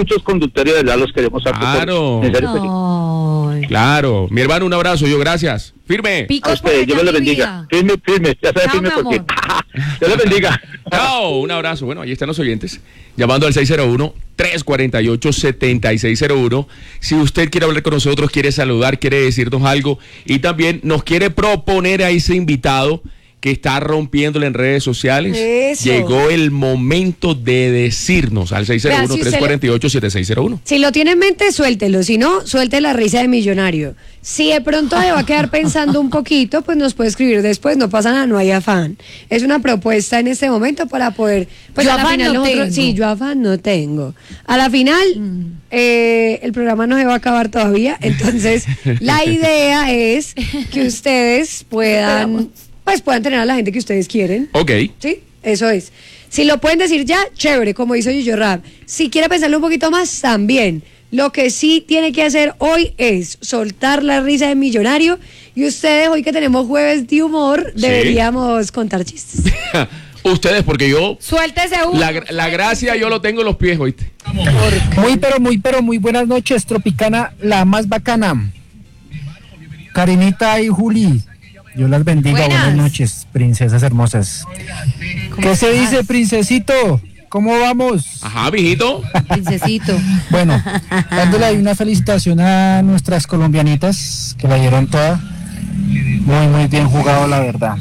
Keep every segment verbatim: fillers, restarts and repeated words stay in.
muchos conductores, de verdad, los queremos harto. Claro. No. Claro. Mi hermano, un abrazo, yo gracias. Firme. Picos A usted, Dios me lo bendiga. Firme, firme, ya sabe, Chao, firme mi porque. amor. Dios le bendiga. Chao, un abrazo. Bueno, ahí están los oyentes. Llamando al seis cero uno, tres cuatro ocho, siete seis cero uno. Si usted quiere hablar con nosotros, quiere saludar, quiere decirnos algo y también nos quiere proponer a ese invitado que está rompiéndole en redes sociales. Eso. Llegó el momento de decirnos al seis cero uno, tres cuatro ocho, siete seis cero uno. Si lo tiene en mente, suéltelo. Si no, suelte la risa de millonario. Si de pronto le va a quedar pensando un poquito, pues nos puede escribir después. No pasa nada, no hay afán. Es una propuesta en este momento para poder. Pues Yo a la afán final no nosotros- tengo. Sí, yo afán no tengo. A la final, Mm. eh, el programa no se va a acabar todavía. Entonces, la idea es que ustedes puedan. Pues puedan tener a la gente que ustedes quieren. Ok. Sí, eso es. Si lo pueden decir ya, chévere, como hizo Yuyo Rap. Si quiere pensarlo un poquito más, también. Lo que sí tiene que hacer hoy es soltar la risa de millonario. Y ustedes, hoy que tenemos jueves de humor, Sí. deberíamos contar chistes. Ustedes, porque yo, Suéltese uno. la, la gracia yo lo tengo en los pies, ¿oíste? Muy pero muy pero muy buenas noches, Tropicana, la más bacana. Karinita y Juli, Dios las bendiga. Buenas. Buenas noches, princesas hermosas. ¿Qué se dice, princesito? ¿Cómo vamos? Ajá, mijito. Princesito. Bueno, dándole ahí una felicitación a nuestras colombianitas que la dieron toda. Muy, muy bien jugado, la verdad.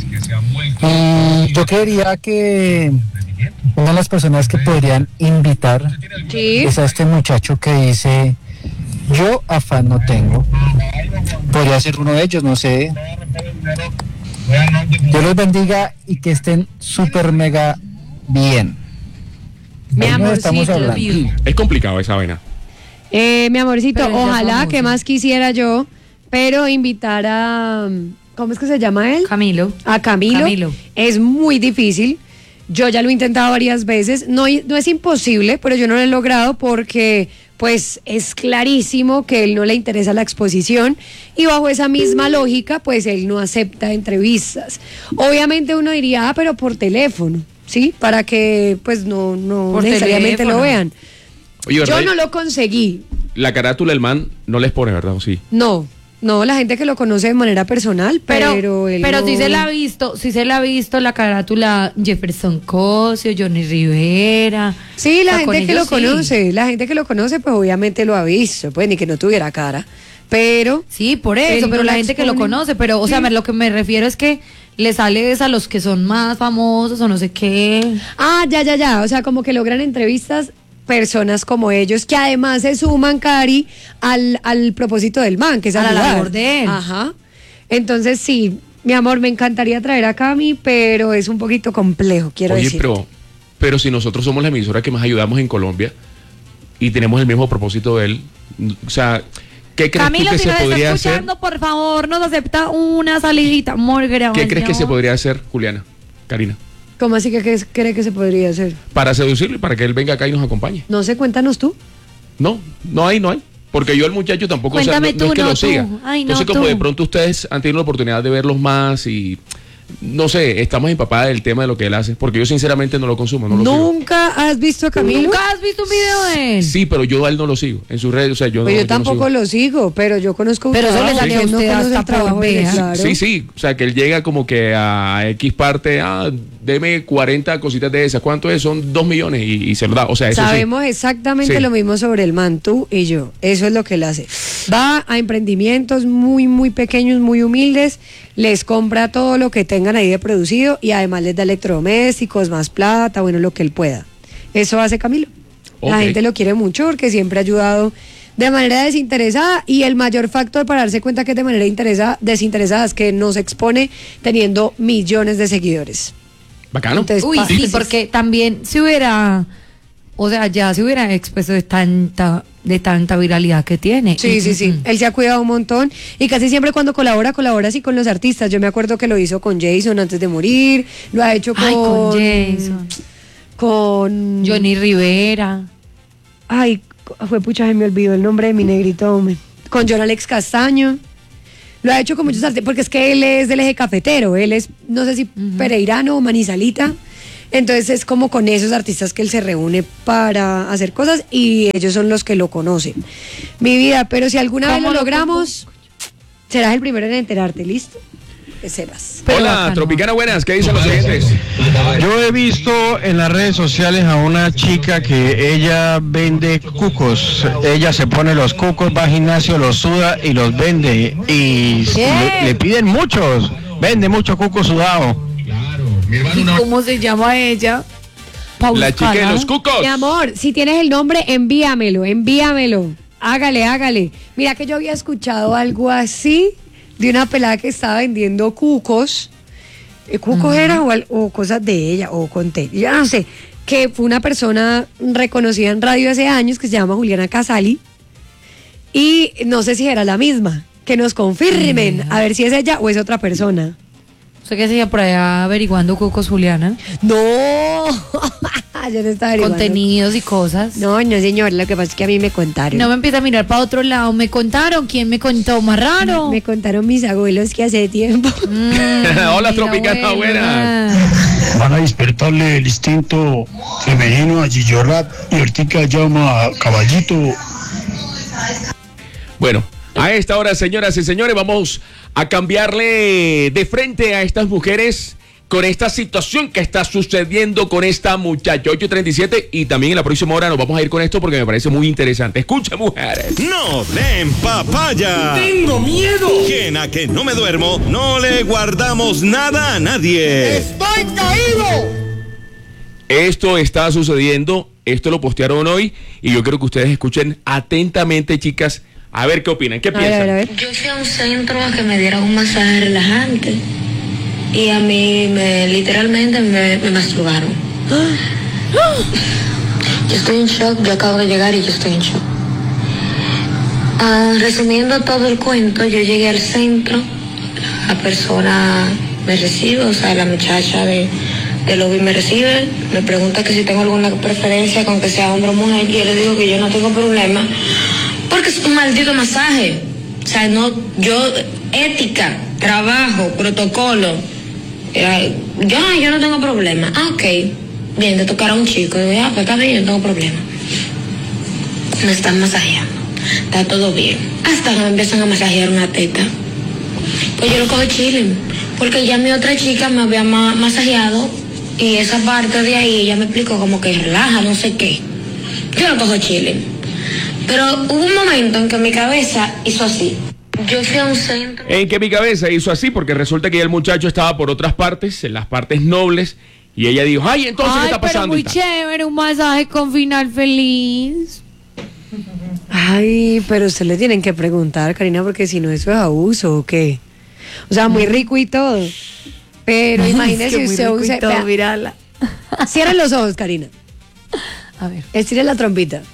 Y yo quería que una de las personas que podrían invitar Sí. es a este muchacho que dice: yo afán no tengo. Podría ser uno de ellos, no sé. Dios los bendiga y que estén súper mega bien. Mi Ahí nos estamos amorcito, hablando. love you. Es complicado esa vaina. Eh, mi amorcito, Pero ella es ojalá famosa. que más quisiera yo, pero invitar a. ¿Cómo es que se llama él? Camilo. A Camilo, Camilo. es muy difícil. Yo ya lo he intentado varias veces. No, no es imposible, pero yo no lo he logrado porque pues es clarísimo que él no le interesa la exposición y bajo esa misma lógica pues él no acepta entrevistas. Obviamente uno diría, ah, pero por teléfono, ¿sí? Para que pues no, no Por necesariamente teléfono. lo vean. Oye, ¿verdad? Yo no lo conseguí. La carátula del man no les pone, ¿verdad? ¿O sí? No, no, la gente que lo conoce de manera personal, pero Pero, él pero no- sí se la ha visto, sí se la ha visto la carátula Jefferson Cosio, Johnny Rivera. Sí, la O sea, con gente que lo ellos sí. conoce, la gente que lo conoce, pues obviamente lo ha visto, pues ni que no tuviera cara. Pero Sí, por Él eso, no pero la la gente que lo expone. conoce, pero, o sea, Sí. me- lo que me refiero es que le sale es a los que son más famosos o no sé qué. ah, ya, ya, ya, o sea, como que logran entrevistas personas como ellos, que además se suman, Cari, al, al propósito del man, que es A la ayudar. labor de él. Ajá. Entonces, sí, mi amor, me encantaría traer a Cami, pero es un poquito complejo, quiero Oye, decir. pero, pero si nosotros somos la emisora que más ayudamos en Colombia y tenemos el mismo propósito de él, o sea, ¿qué crees Camilo, tú que si se nos está podría hacer? escuchando, por favor, nos acepta una salidita. Amor, ¿Qué crees que se podría hacer, Juliana, Karina? ¿Cómo así que qué cree que se podría hacer? Para seducirlo y para que él venga acá y nos acompañe. No sé, cuéntanos tú. No, no hay, no hay. Porque yo al muchacho tampoco, o sea, no, Cuéntame no es tú, que no lo tú. siga. Ay, no Entonces, como tú. de pronto ustedes han tenido la oportunidad de verlos más y, no sé, estamos empapadas del tema de lo que él hace. Porque yo sinceramente no lo consumo, no lo sigo. ¿Nunca has visto a Camilo? ¿Nunca has visto un video de él? Sí, pero yo a él no lo sigo. En sus redes, o sea, yo Pues no yo no tampoco sigo. lo sigo, pero yo conozco un Pero eso le trabajo, sale a ¿quién no usted conoce hasta el trabajo por de él? ver. Claro. Sí, sí, o sea, que él llega como que a X parte, ah, deme cuarenta cositas de esas. ¿Cuánto es? Son dos millones y, y se lo da. O sea, eso Sabemos exactamente Sí. lo mismo sobre el man, tú y yo. Eso es lo que él hace. Va a emprendimientos muy, muy pequeños, muy humildes, les compra todo lo que tengan ahí de producido y además les da electrodomésticos, más plata, bueno, lo que él pueda. Eso hace Camilo. La Ok. gente lo quiere mucho porque siempre ha ayudado de manera desinteresada y el mayor factor para darse cuenta que es de manera interesa- desinteresada es que nos expone teniendo millones de seguidores. sí. Bacano. Entonces, Uy, pa- sí, porque también si hubiera, o sea, ya se hubiera expuesto de tanta, de tanta viralidad que tiene. Sí, sí, sí. Él se ha cuidado un montón y casi siempre cuando colabora, colabora así con los artistas. Yo me acuerdo que lo hizo con Jason antes de morir, lo ha hecho con... Ay, con Jason. Con... Johnny Rivera. Ay, fue pucha, se me olvidó el nombre de mi negrito, hombre. Con John Alex Castaño. Lo ha hecho con muchos artistas, porque es que él es del eje cafetero, él es, no sé si pereirano o manizalita. Entonces es como con esos artistas que él se reúne para hacer cosas y ellos son los que lo conocen. Mi vida, pero si alguna vez ¿Cómo lo lo logramos, serás el primero en enterarte, ¿listo? Que sepas. Pero Hola, bacano. Tropicana, buenas. ¿Qué dicen los oyentes? Yo he visto en las redes sociales a una chica que ella vende cucos. Ella se pone los cucos, va al gimnasio, los suda y los vende. Y le, le piden muchos. Vende muchos cucos sudados. ¿Y cómo se llama ella? La chica de Pauscana. los cucos. Mi amor, si tienes el nombre, envíamelo, envíamelo. Hágale, hágale. Mira que yo había escuchado algo así de una pelada que estaba vendiendo cucos. Eh, ¿Cucos era o, al- o cosas de ella? O conté. Ya no sé. Que fue una persona reconocida en radio hace años que se llama Juliana Casali. Y no sé si era la misma. Que nos confirmen a ver si es ella o es otra persona. ¿Usted qué sigue por allá averiguando cucos, Juliana? No, yo no estaba averiguando. Contenidos y cosas. No, no, señor. Lo que pasa es que a mí me contaron. No me empieza a mirar para otro lado. Me contaron. ¿Quién me contó? Más raro. Me contaron mis abuelos que hace tiempo. Mm, Hola, mira, Tropicana, bueno, buenas. ah. Van a despertarle el instinto femenino a Gillo Rap y ahorita llama a Caballito. Bueno, a esta hora, señoras y señores, vamos a cambiarle de frente a estas mujeres con esta situación que está sucediendo con esta muchacha. ocho treinta y siete y también en la próxima hora nos vamos a ir con esto porque me parece muy interesante. Escucha, mujeres. No den papaya. Tengo miedo. Quien a que no me duermo, no le guardamos nada a nadie. ¡Estoy caído! Esto está sucediendo, esto lo postearon hoy y yo quiero que ustedes escuchen atentamente, chicas, a ver qué opinan. ¿Qué A ver, piensan? a ver, a ver. Yo fui a un centro a que me dieran un masaje relajante y a mí me literalmente me, me masturbaron. Yo estoy en shock, yo acabo de llegar y yo estoy en shock. Ah, resumiendo todo el cuento, yo llegué al centro, la persona me recibe, o sea, la muchacha de, de lobby me recibe, me pregunta que si tengo alguna preferencia con que sea hombre o mujer, y yo le digo que yo no tengo problema, porque es un maldito masaje. O sea, no, yo, ética, trabajo, protocolo, eh, yo, yo no tengo problema. Ah, ok, bien, te tocará un chico. Digo, ah, pues está bien, yo no tengo problema. Me están masajeando, está todo bien. Hasta que me empiezan a masajear una teta. Pues yo lo cojo chilling, porque ya mi otra chica me había ma- masajeado y esa parte de ahí ella me explicó como que relaja, no sé qué. Yo lo cojo chilling. Pero hubo un momento en que mi cabeza hizo así. Yo fui a un centro. En que mi cabeza hizo así porque resulta que ya el muchacho estaba por otras partes, en las partes nobles, y ella dijo, ay, entonces, Ay, ¿qué está pero pasando? muy Y tal. chévere, un masaje con final feliz. Ay, pero usted le tienen que preguntar, Karina, porque si no, eso es abuso o qué. O sea, muy rico y todo. Pero imagínese muy usted rico un y se- todo, vea, mírala. Cierra los ojos, Karina. A ver. Estire la trompita.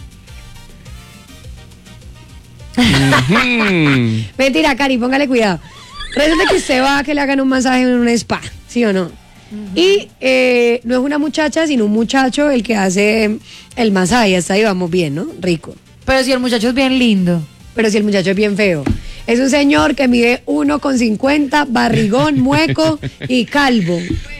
Ujú. Mentira, Cari, póngale cuidado. Resulta que usted va a que le hagan un masaje en un spa, ¿sí o no? Y eh, no es una muchacha, sino un muchacho el que hace el masaje. Hasta ahí vamos bien, ¿no? Rico. Pero si el muchacho es bien lindo. Pero si el muchacho es bien feo. Es un señor que mide uno con cincuenta, barrigón, mueco y calvo.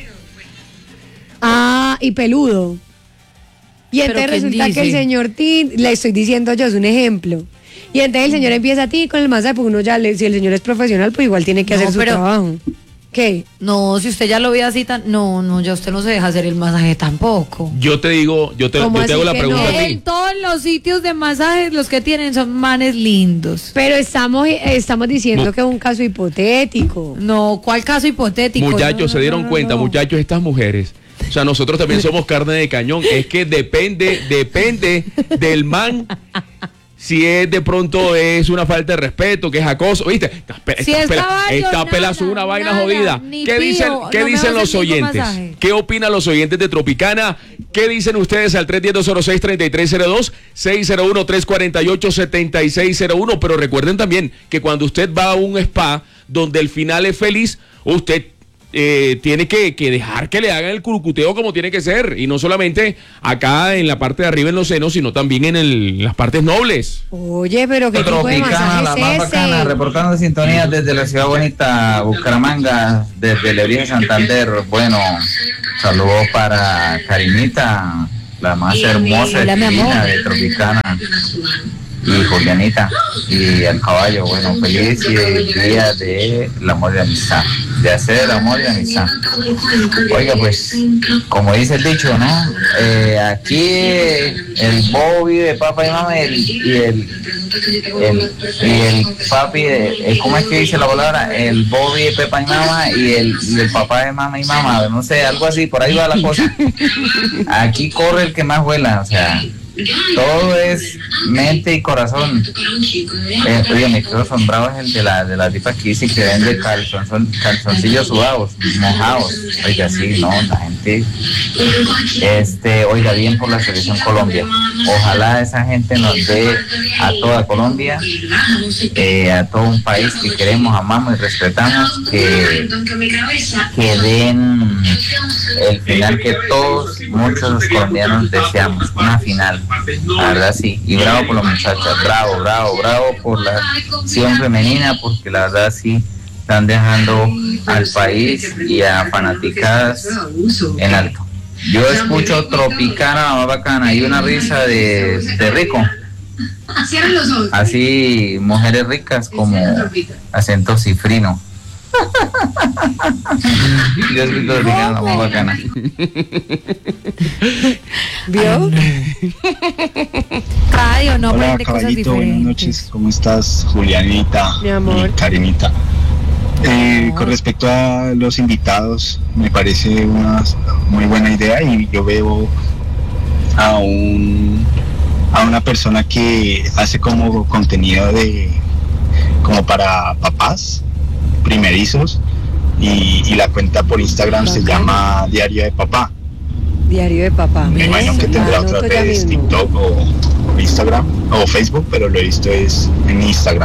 Ah, y peludo. Y ¿Pero entonces quién resulta que el dice? señor Tin, le estoy diciendo yo, es un ejemplo. Y entonces el señor empieza a ti con el masaje, porque uno ya, le, si el señor es profesional, pues igual tiene que No, hacer su pero- trabajo. ¿Qué? No, si usted ya lo ve así tan... No, no, ya usted no se deja hacer el masaje tampoco. Yo te digo, yo te, ¿Cómo yo te hago así la que pregunta no? a En ti. todos los sitios de masajes los que tienen son manes lindos. Pero estamos, estamos diciendo Mu- que es un caso hipotético. No, ¿cuál caso hipotético? Muchachos, No, se no, dieron no, cuenta, no. muchachos, estas mujeres. O sea, nosotros también somos carne de cañón. Es que depende, depende del man. Si es de pronto es una falta de respeto, que es acoso, ¿viste? Esta, pe- Si esta es pela- caballo, esta pela nada, es una vaina nada, jodida. ni ¿Qué pío, dicen, qué no me dicen vas a los hacer ningún oyentes? masaje. ¿Qué opinan los oyentes de Tropicana? ¿Qué dicen ustedes al tres uno cero, cero seis, tres tres cero dos, seis cero uno, tres cuatro ocho, siete seis cero uno? Pero recuerden también que cuando usted va a un spa donde el final es feliz, usted eh, tiene que, que dejar que le hagan el curucuteo como tiene que ser. Y no solamente acá en la parte de arriba en los senos, sino también en, el, en las partes nobles. Oye, pero qué tipo de masaje la es más ese. bacana, reportando sintonía desde la ciudad bonita, Bucaramanga, desde Lebrija, Santander. Bueno, saludos para Karinita, la más hermosa Hola, y mi divina amor. de Tropicana, y Julianita, y el caballo. Bueno, feliz día de la amor y la amistad, de hacer el amor y la amistad. Oiga, pues, como dice el dicho, ¿no? Eh, aquí el bobo vive de papá y mamá, el, y el, el, y el papi, de, ¿cómo es que dice la palabra? El bobo vive de papá y mamá, y el, y el papá de mamá y mamá, no sé, algo así, por ahí va la cosa. Aquí corre el que más vuela, o sea, todo es mente y corazón. Eh, oye, me quedo asombrado es el de la de la tipa que dice que vende calzon, son calzoncillos sudados, mojados. Oiga, sí, no, la gente, este, oiga, bien por la selección Colombia. Ojalá esa gente nos dé a toda Colombia, eh, a todo un país que queremos, amamos y respetamos, que, que den el final que todos, muchos colombianos deseamos, una final. La verdad sí, y bravo por las muchachas, bravo, bravo, bravo por la acción femenina, porque la verdad sí están dejando al país y a fanaticadas en alto. Yo escucho Tropicana, la más bacana, y una risa de, de rico. Así, mujeres ricas como acento cifrino. Yo escucho Tropicana, la más bacana. ¿Vio? Radio no Hola, aprende cosas caballito, buenas diferentes. noches. ¿Cómo estás, Julianita? Mi amor. Y Karinita. Eh, con respecto a los invitados, me parece una muy buena idea, y yo veo a un a una persona que hace como contenido de como para papás primerizos, y, y la cuenta por Instagram se llama Diario de Papá. Diario de papá. Me imagino que tendrá Anoto otras ya redes, mismo. TikTok o, o Instagram o Facebook, pero lo he visto es en Instagram.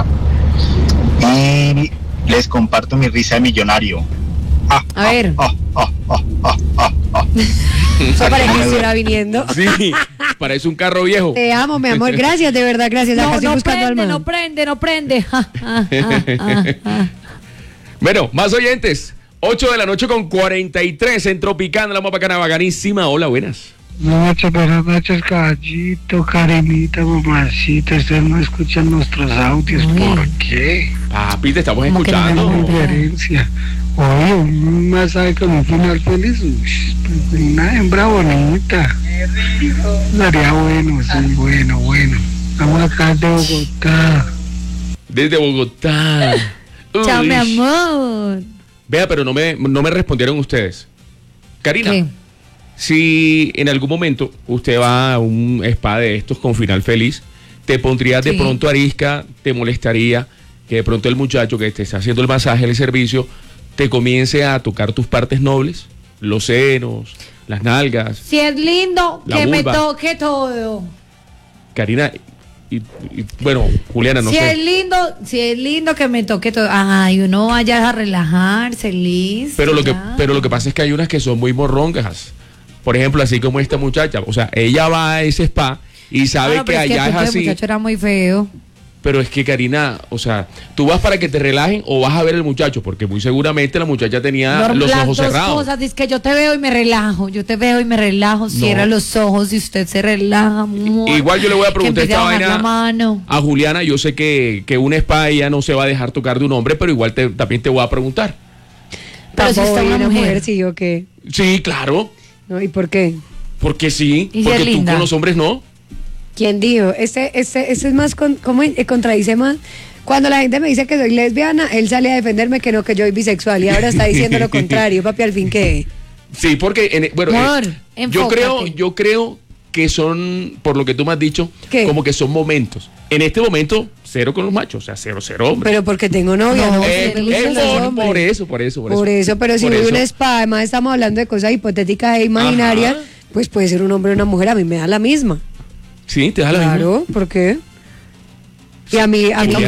Y les comparto mi risa de millonario. Ah, A ver. ah, ah, ah, ah, ah, ah. Eso para que estuviera viniendo. Sí, parece un carro viejo. Te amo, mi amor. Gracias, de verdad, gracias. Acá No, estoy no buscando al prende, man. no prende, no prende. Ja, ja, ja, ja, ja. Bueno, más oyentes. ocho de la noche con cuarenta y tres en Tropicana, la más bacana, bacanísima. Hola, buenas. Noches, buenas noches, caballito, Karinita, mamacita. Ustedes no escuchan nuestros audios, Uy. ¿por qué? Papi, te estamos ¿Cómo que no me escuchando. lo- Diferencia. Oye, un masaje con un final feliz. Uy, pues, una hembra bonita. Daría bueno, sí, bueno, bueno. Estamos acá de Bogotá. Desde Bogotá. Chao, Uy. mi amor. Vea, pero no me, no me respondieron ustedes. Karina, ¿Qué? si en algún momento usted va a un spa de estos con final feliz, ¿te pondrías de Sí. pronto arisca? ¿Te molestaría que de pronto el muchacho que te está haciendo el masaje, el servicio, te comience a tocar tus partes nobles? Los senos, las nalgas. Si es lindo, La que me vulva. toque todo. Karina, y, y, bueno, Juliana, no si sé. es lindo, si es lindo que me toque todo. Ay, uno vaya a relajarse, listo. Pero lo que, ya. pero lo que pasa es que hay unas que son muy morrongas. Por ejemplo, así como esta muchacha. O sea, ella va a ese spa y sabe Ah, no, que pero es allá el es punto del así. muchacho era muy feo. Pero es que, Karina, o sea, tú vas para que te relajen o vas a ver el muchacho, porque muy seguramente la muchacha tenía Norm- los las ojos dos cerrados. cosas, dice que yo te veo y me relajo, yo te veo y me relajo, cierra los ojos y usted se relaja. amor. Igual yo le voy a Que preguntar empiece esta a bajar vaina la mano. a Juliana. Yo sé que, que un spa ella no se va a dejar tocar de un hombre, pero igual te, también te voy a preguntar. Pero si Tampoco está hay una mujer. sí o qué. Sí, claro, ¿No? ¿Y por qué? porque sí, ¿Y si porque es tú linda? con los hombres no. ¿Quién dijo? Ese, ese, ese es más, con, ¿cómo eh, contradice más? Cuando la gente me dice que soy lesbiana, él sale a defenderme que no, que yo soy bisexual, y ahora está diciendo lo contrario, papi, al fin que... Sí, porque en- bueno, Amor, eh, yo enfócate. creo, yo creo que son, por lo que tú me has dicho, ¿Qué? como que son momentos. En este momento, cero con los machos, o sea, cero, cero hombres. Pero porque tengo novia, No, ¿no? Eh, Me gustan eh, los por, hombres. por eso, por eso, por eso. Por eso, pero si Por voy a eso. un spa, además estamos hablando de cosas hipotéticas e imaginarias, Ajá. pues puede ser un hombre o una mujer, a mí me da la misma. Sí, te da la misma. Claro, ¿por qué? Y a mí, a mí Juliana, igual-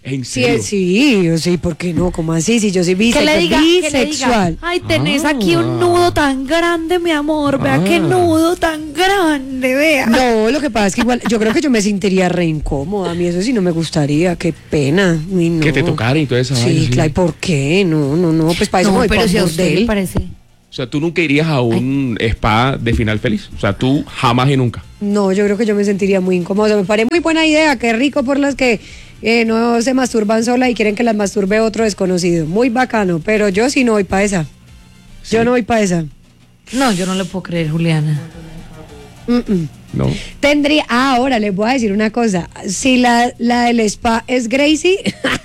¿En Sí, serio? sí, sí, ¿por qué no? ¿Cómo así? Si yo soy Que bise- le diga, que le diga, bisexual. ay, tenés Ah. aquí un nudo tan grande, mi amor, vea Ah. qué nudo tan grande, vea. No, lo que pasa es que igual, yo creo que yo me sentiría re incómoda. A mí eso sí no me gustaría, qué pena. Uy, no. Que te tocara y toda esa Sí, vaina, sí. claro, ¿y por qué? No, no, no, pues para eso No, me voy pero pa' si a un usted le bordel. parece. O sea, tú nunca irías a un spa de final feliz. O sea, tú jamás y nunca. No, yo creo que yo me sentiría muy incómoda. O sea, me parece muy buena idea, qué rico por las que eh, no se masturban sola y quieren que las masturbe otro desconocido. Muy bacano, pero yo sí no voy para esa. Yo no voy para esa. No, yo no le puedo creer, Juliana. Mm-mm. ¿No? Tendría, ah, ahora les voy a decir una cosa. Si la, la del spa es Gracie,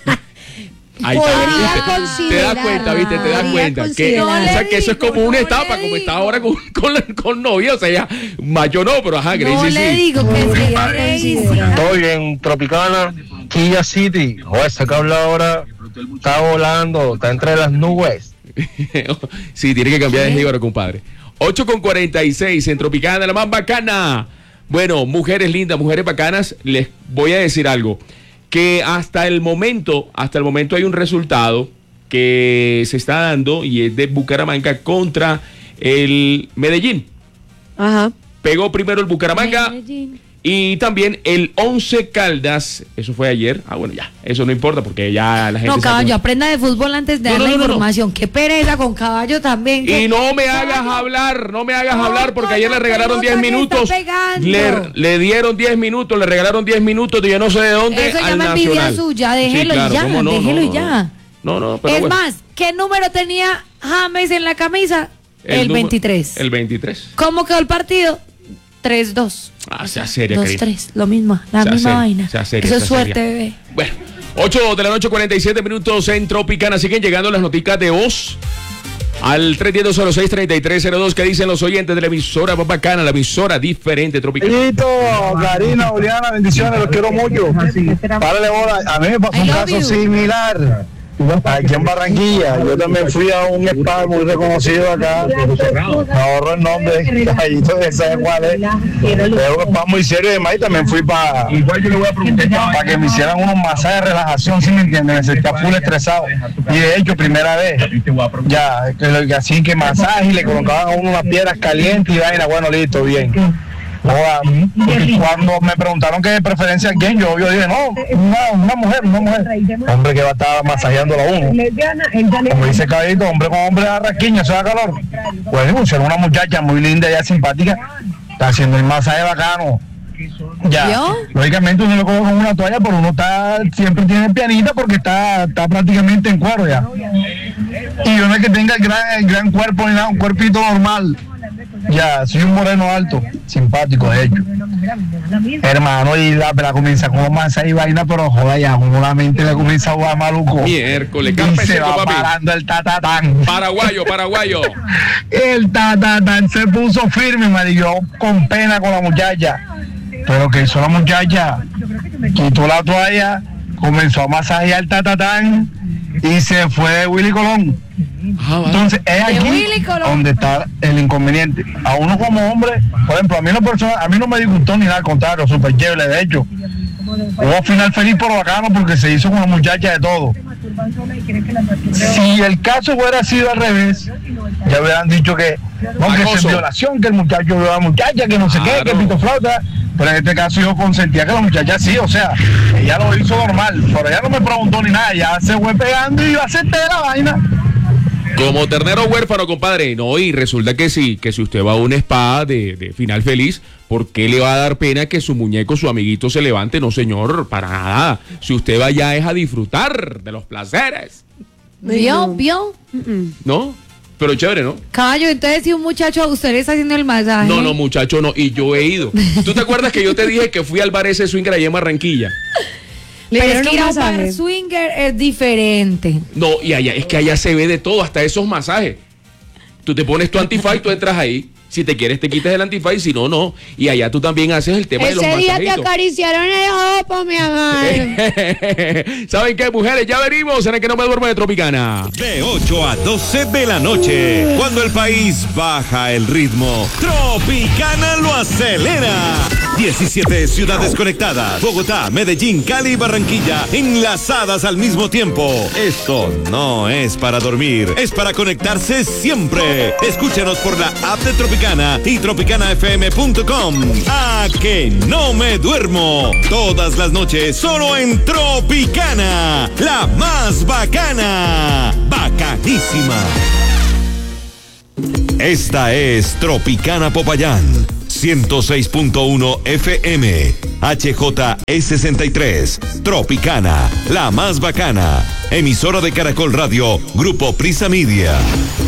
Ahí podría está, ¿viste? considerar. Te das cuenta, ¿viste? Te das podría cuenta. Que, considerar. o sea, que eso es como No una le etapa, como digo. está ahora con, con, la- con novia. O sea, ya mayo no, pero ajá, Gracie No sí. le digo que sería Gracie. Estoy en Tropicana, Kia City. Joder, ese cable ahora está volando, está entre las nubes. Sí, tiene que cambiar de jíbaro, compadre. ocho con cuarenta y seis en Tropicana, la más bacana. Bueno, mujeres lindas, mujeres bacanas, les voy a decir algo. Que hasta el momento, hasta el momento hay un resultado que se está dando y es de Bucaramanga contra el Medellín. Ajá. Pegó primero el Bucaramanga Medellín. y también el Once Caldas. Eso fue ayer. Ah, bueno, ya. Eso no importa porque ya la gente... No, se caballo, acuerda. aprenda de fútbol antes de No, dar no, la no, no, no. información. Qué pereza con caballo también. que- Y no me hagas Caballo, hablar, no me hagas No, hablar porque con ayer le la regalaron diez pelota que minutos. está pegando. Le, le dieron diez minutos, le regalaron diez minutos de yo no sé de dónde Eso al llama envidia Nacional. suya, Sí, déjelo y claro, ya, cómo no, déjelo no, y no, ya. No, no, pero Es bueno. más, ¿qué número tenía James en la camisa? El, número- veintitrés. El veintitrés. ¿Cómo quedó el partido? tres dos. Ah, sea seria, dos Karina. tres, lo mismo, la Sea misma seria, vaina. sea seria, Eso es sea suerte, seria. bebé. Bueno, ocho de la noche, cuarenta y siete minutos en Tropicana. Siguen llegando las noticias de voz al tres uno cero seis, tres tres cero dos. Que dicen los oyentes de la emisora más bacana, la emisora diferente Tropicana. Listo, Karina, Juliana, bendiciones, los quiero mucho. Párale bola. A mí me pasó I un love caso you. similar. Aquí en Barranquilla, yo también fui a un spa muy reconocido acá, me ahorro el nombre, ahí ustedes saben cuál es, es un spa muy serio y demás, y también fui para para que me hicieran unos masajes de relajación, ¿sí me entienden? Me sentía full estresado, y de hecho, primera vez, ya, que lo- que así que masaje, y le colocaban a uno unas piedras calientes y vaina, bueno, listo, bien. Joda, cuando me preguntaron qué preferencia a quién, yo, yo dije, no, una, una mujer, una mujer. Hombre que va a estar masajeándola a uno. Como dice Caballito, hombre con hombre a rasquiña, eso da calor. Pues pusieron una muchacha muy linda y simpática, está haciendo el masaje bacano. Ya, ¿Vio? lógicamente uno lo coge con una toalla, pero uno está, siempre tiene pianita porque está, está prácticamente en cuero ya. Y yo no es que tenga el gran, el gran cuerpo ni nada, un cuerpito normal. Ya, soy un moreno alto, simpático de hecho. Hermano, y la, la comienza con masa y vaina, pero joda ya, como la mente le comienza a jugar maluco. Miércoles, Y campe se seco, va papi. parando el tatatán. Paraguayo, paraguayo. El tatatán se puso firme, me dio con pena con la muchacha. Pero que hizo la muchacha, quitó la toalla, comenzó a masajear el tatatán y se fue de Willy Colón. Ah, vale. Entonces es aquí Willy Colón. donde está el inconveniente. A uno como hombre, por ejemplo, a mí no personal, a mí no me disgustó ni nada, al contrario, súper chévere. De hecho, hubo final feliz por bacano porque se hizo con la muchacha de todo. Si el caso hubiera sido al revés, ya hubieran dicho que no, que Acoso. es violación, que el muchacho vio a la muchacha, que no sé qué, Claro. que pito flauta. Pero en este caso yo consentía que la muchacha sí, o sea, ella lo hizo normal, pero ella no me preguntó ni nada, ya se fue pegando y iba a hacer la vaina. Como ternero huérfano, compadre. No, y resulta que sí, que si usted va a un spa de, de final feliz, ¿por qué le va a dar pena que su muñeco, su amiguito se levante? No, señor, para nada. Si usted va allá es a disfrutar de los placeres, ¿Vio? ¿Vio? ¿no? Pero chévere, ¿no? Caballo, entonces si un muchacho a usted le está haciendo el masaje. No, no, muchacho, no. Y yo he ido. ¿Tú te acuerdas que yo te dije que fui al bar ese swinger allá en Barranquilla? Le Pero es dieron que ir un a un bar masaje. swinger es diferente. No, y allá, es que allá se ve de todo, hasta esos masajes. Tú te pones tu antifaz y tú entras ahí. Si te quieres te quitas el antifaz y si no, no. Y allá tú también haces el tema de los Ese día te masajitos. acariciaron el ojo, mi amor. ¿Saben qué, mujeres? Ya venimos en el que no me duermo de Tropicana. De ocho a doce de la noche, cuando el país baja el ritmo, Tropicana lo acelera. diecisiete ciudades conectadas. Bogotá, Medellín, Cali y Barranquilla enlazadas al mismo tiempo. Esto no es para dormir, es para conectarse siempre. Escúchanos por la app de Tropicana y tropicana f m punto com. ¡A que no me duermo! Todas las noches solo en Tropicana, la más bacana. Bacanísima. Esta es Tropicana Popayán, ciento seis punto uno F M, H J E sesenta y tres, Tropicana, la más bacana, emisora de Caracol Radio, Grupo Prisa Media.